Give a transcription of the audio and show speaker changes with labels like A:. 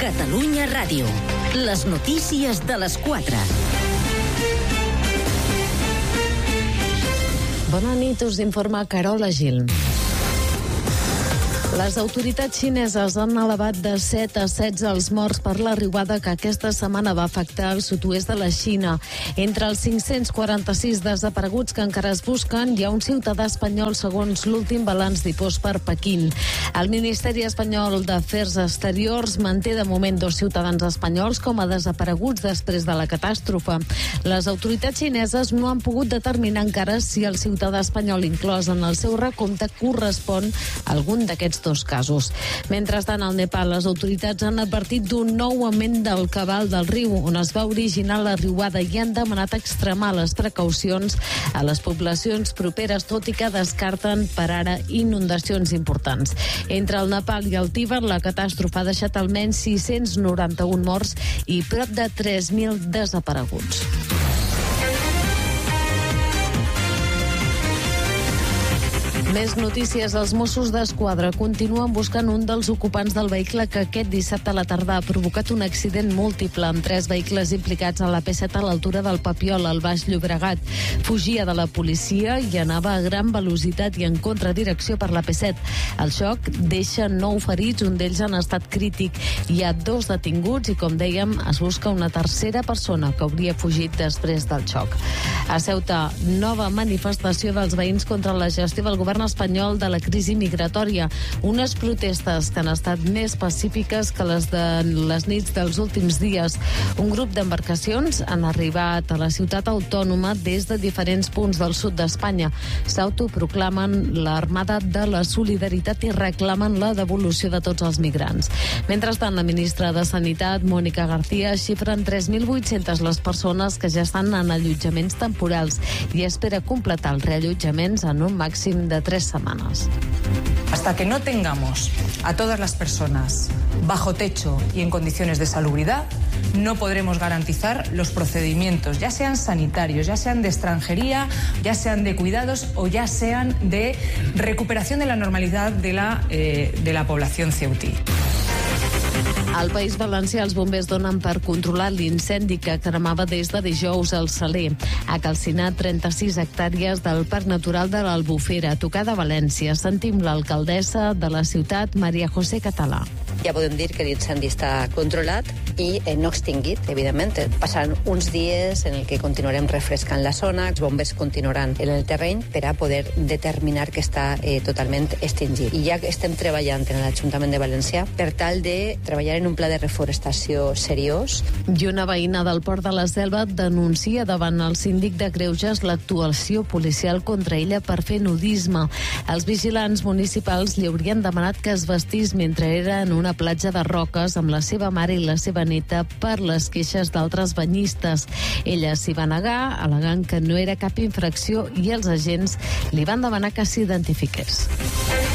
A: Catalunya Ràdio. Les notícies de les 4.
B: Bona nit, us informa Carola Gil. Les autoritats xineses han elevat de 7 a 16 els morts per la riuada que aquesta setmana va afectar el sud-oest de la Xina. Entre els 546 desapareguts que encara es busquen, hi ha un ciutadà espanyol segons l'últim balanç difós per Pequín. El Ministeri Espanyol d'Afers Exteriors manté de moment 2 ciutadans espanyols com a desapareguts després de la catàstrofe. Les autoritats xineses no han pogut determinar encara si el ciutadà espanyol inclòs en el seu recompte correspon a algun d'aquests 2 casos. Mentrestant, al Nepal, les autoritats han advertit d'un nou augment del cabal del riu, on es va originar la riuada, i han demanat extremar les precaucions a les poblacions properes, tot i que descarten per ara inundacions importants. Entre el Nepal i el Tíbet, la catàstrofe ha deixat almenys 691 morts i prop de 3.000 desapareguts. Més notícies. Els Mossos d'Esquadra continuen buscant un dels ocupants del vehicle que aquest dissabte a la tarda ha provocat un accident múltiple amb 3 vehicles implicats a la P7 a l'altura del Papiol, al Baix Llobregat. Fugia de la policia i anava a gran velocitat i en contradirecció per la P7. El xoc deixa 9 ferits, un d'ells en estat crític. Hi ha 2 detinguts i, com dèiem, es busca una tercera persona que hauria fugit després del xoc. A Ceuta, nova manifestació dels veïns contra la gestió del govern espanyol de la crisi migratòria. Unes protestes que han estat més pacífiques que les de les nits dels últims dies. Un grup d'embarcacions han arribat a la ciutat autònoma des de diferents punts del sud d'Espanya. S'autoproclamen l'Armada de la Solidaritat i reclamen la devolució de tots els migrants. Mentrestant, la ministra de Sanitat, Mónica García, xifra en 3.800 les persones que ja estan en allotjaments temporals i espera completar els reallotjaments en un màxim de 3 semanas.
C: Hasta que no tengamos a todas las personas bajo techo y en condiciones de salubridad, no podremos garantizar los procedimientos, ya sean sanitarios, ya sean de extranjería, ya sean de cuidados o ya sean de recuperación de la normalidad de la población ceutí.
B: Al País Valencià, els bombers donen per controlar l'incendi que cremava des de dijous al Saler. Ha calcinat 36 hectàrees del Parc Natural de l'Albufera, a tocar de València. Sentim l'alcaldessa de la ciutat, Maria José Català.
D: Ja podem dir que l'incendi està controlat i no extingit, evidentment. Passaran uns dies en el que continuarem refrescant la zona, els bombers continuaran en el terreny per a poder determinar que està totalment extingit. I ja estem treballant en l'Ajuntament de València per tal de treballar en un pla de reforestació seriós.
B: I una veïna del Port de la Selva denuncia davant el síndic de Greuges l'actuació policial contra ella per fer nudisme. Els vigilants municipals li haurien demanat que es vestís mentre era en una platja de roques amb la seva mare i la seva neta per les queixes d'altres banyistes. Ella s'hi va negar, al·legant que no era cap infracció, i els agents li van demanar que s'identifiqués.